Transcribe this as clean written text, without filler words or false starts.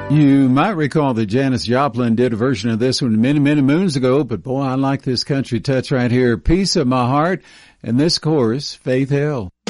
You might recall that Janis Joplin did a version of this one many, many moons ago, but boy, I like this country touch right here. Piece of My Heart, and this chorus, Faith Hill.